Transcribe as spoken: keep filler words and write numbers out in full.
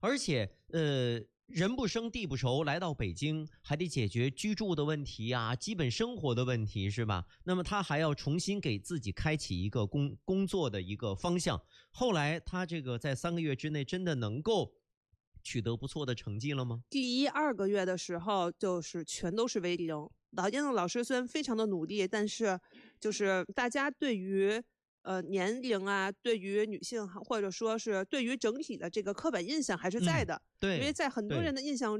而且呃。人不生地不熟，来到北京还得解决居住的问题啊，基本生活的问题是吧？那么他还要重新给自己开启一个工工作的一个方向。后来他这个在三个月之内真的能够取得不错的成绩了吗？ 第一二个月的时候就是全都是为零。老燕子老师虽然非常的努力，但是就是大家对于呃，年龄啊，对于女性或者说是对于整体的这个刻板印象还是在的。 嗯、对， 因为在很多人的印象